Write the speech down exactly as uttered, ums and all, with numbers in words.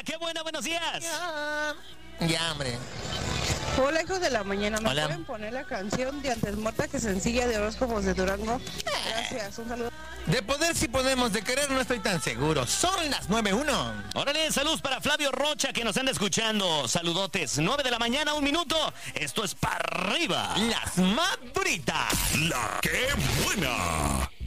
¡Qué buena! ¡Buenos días! Ya, ya hombre. Hola, hijos de la mañana. ¿Me Hola. pueden poner la canción de Antes Muerta que sencilla de Horóscopos de Durango? Gracias, un saludo. De poder si podemos, de querer no estoy tan seguro. Son las nueve uno. Órale, saludos para Flavio Rocha que nos anda escuchando. Saludotes, nueve de la mañana, un minuto. Esto es para arriba. Las maduritas. La que buena.